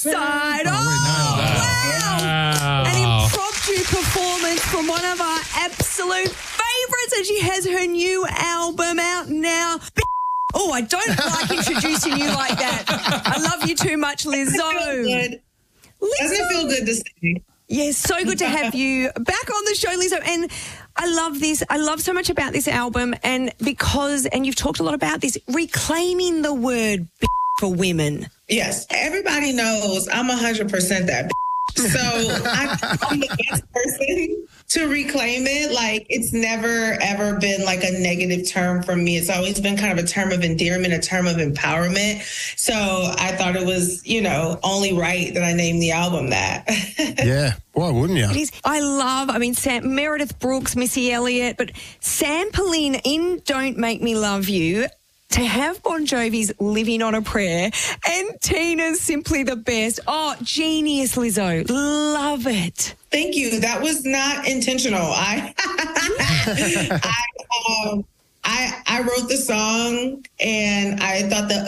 Side. Wow. An impromptu performance from one of our absolute favourites, and she has her new album out now. Oh, I don't like introducing you like that. I love you too much, Lizzo. Doesn't it feel good to say? Yes, so good to have you back on the show, Lizzo. And I love this. I love so much about this album, and you've talked a lot about this, reclaiming the word for women. Yes, everybody knows I'm 100% that. So I'm the best person to reclaim it. Like, it's never, ever been like a negative term for me. It's always been kind of a term of endearment, a term of empowerment. So I thought it was, only right that I named the album that. Yeah. Why wouldn't you? Sam, Meredith Brooks, Missy Elliott, but Sam Pauline in Don't Make Me Love You. To have Bon Jovi's Living on a Prayer and Tina's Simply the Best. Oh, genius, Lizzo. Love it. Thank you. That was not intentional. I wrote the song, and I thought the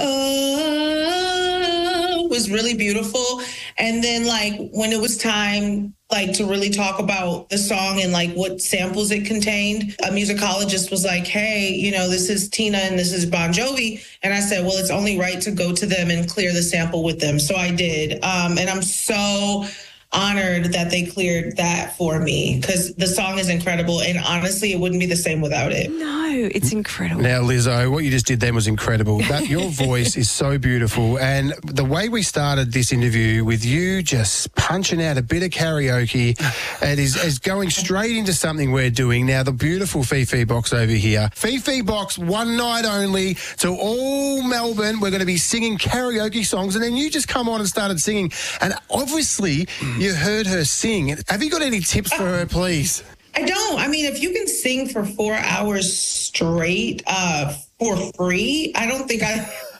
was really beautiful. And then, when it was time, to really talk about the song and, what samples it contained, a musicologist was like, hey, this is Tina and this is Bon Jovi. And I said, well, it's only right to go to them and clear the sample with them. So I did. And I'm so honored that they cleared that for me, because the song is incredible, and honestly, it wouldn't be the same without it. No, it's incredible. Now, Lizzo, what you just did then was incredible. Your voice is so beautiful, and the way we started this interview with you just punching out a bit of karaoke and is going straight into something we're doing now. The beautiful Fifi Box over here. Fifi Box, one night only to all Melbourne. We're going to be singing karaoke songs, and then you just come on and started singing, and obviously you heard her sing. Have you got any tips for her, please? I don't. I mean, if you can sing for 4 hours straight for free, I don't think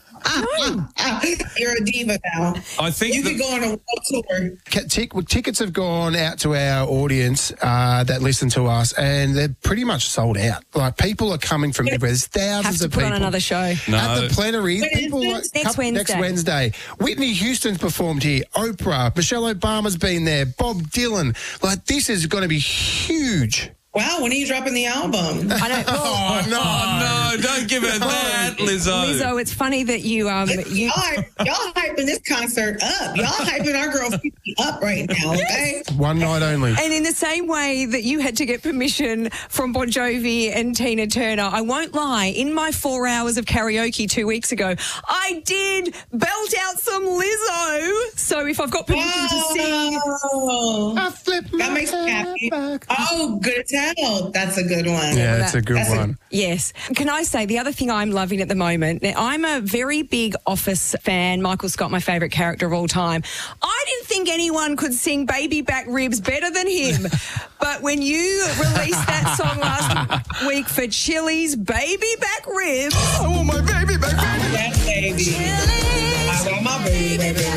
you're a diva now. I think you could go on a world tour. Tickets have gone out to our audience that listen to us, and they're pretty much sold out. People are coming from everywhere. There's thousands of people. Have to put on another show. No. At the plenary. Next Wednesday. Whitney Houston's performed here. Oprah. Michelle Obama's been there. Bob Dylan. This is going to be huge. Wow, when are you dropping the album? I don't. Oh, no, don't give her that, Lizzo. Lizzo, it's funny that you y'all hyping this concert up. Y'all hyping our girl up right now, okay? One night only. And in the same way that you had to get permission from Bon Jovi and Tina Turner, I won't lie, in my 4 hours of karaoke 2 weeks ago, I did belt out some Lizzo. So if I've got permission to sing... I flip my that makes me happy. Back. Oh, good tell. That's a good one. Yeah, that's a good one. Yes. Can I say the other thing I'm loving at the moment? Now, I'm a very big Office fan. Michael Scott, my favourite character of all time. I didn't think anyone could sing Baby Back Ribs better than him. But when you released that song last week for Chili's Baby Back Ribs... I want my baby back, baby. Yes, baby. Chili's, I want my baby back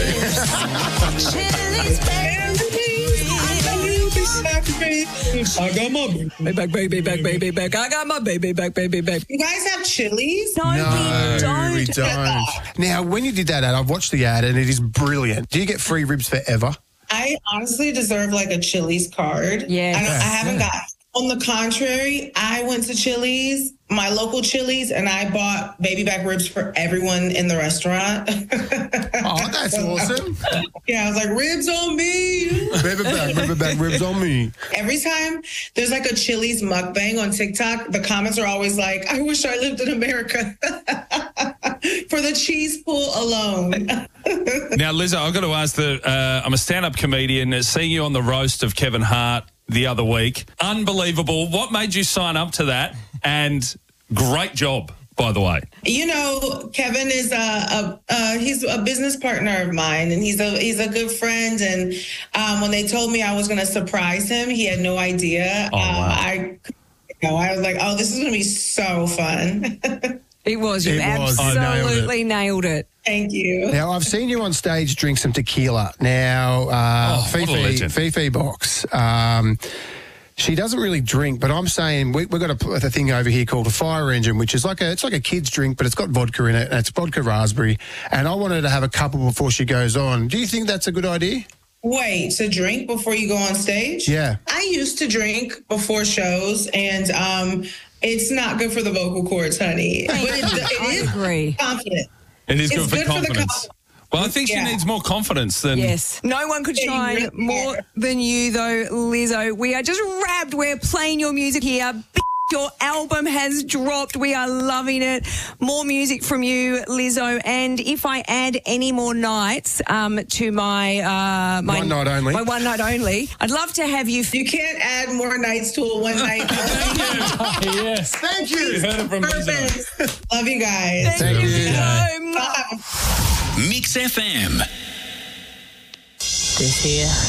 ribs. Chili's I got my baby back. I got my baby back. You guys have Chili's? No, we don't. Now, when you did that ad, I've watched the ad and it is brilliant. Do you get free ribs forever? I honestly deserve a Chili's card. Yes. I haven't got. On the contrary, I went to Chili's, my local Chili's, and I bought baby back ribs for everyone in the restaurant. Oh, that's awesome. Yeah, I was like, ribs on me. Baby back ribs on me. Every time there's a Chili's mukbang on TikTok, the comments are always like, I wish I lived in America for the cheese pool alone. Now, Lizzo, I've got to ask I'm a stand-up comedian. Seeing you on the roast of Kevin Hart the other week, unbelievable. What made you sign up to that? And great job, by the way. Kevin is he's a business partner of mine, and he's a good friend. And when they told me I was going to surprise him, he had no idea. Oh, wow. I was like, oh, this is going to be so fun. It was. You absolutely nailed it. Thank you. Now, I've seen you on stage drink some tequila. Now, Fifi Box, She doesn't really drink, but I'm saying we've got a thing over here called a fire engine, which is like a kid's drink, but it's got vodka in it, and it's vodka raspberry. And I want her to have a couple before she goes on. Do you think that's a good idea? Wait, to drink before you go on stage? Yeah. I used to drink before shows, and it's not good for the vocal cords, honey. But it is agree. Confident. It is It's good for good for the confidence. Well, I think she Yeah. needs more confidence than... Yes. No one could shine really more are. than you, though, Lizzo. We are just wrapped. We're playing your music here. Your album has dropped. We are loving it. More music from you, Lizzo. And if I add any more nights to my One night only. my one night only, I'd love to have you. You can't add more nights to a one night. Yes. Thank you. You heard it from Lizzo. Perfect. Love you guys. Thank you. so much. Bye. Mix FM. This here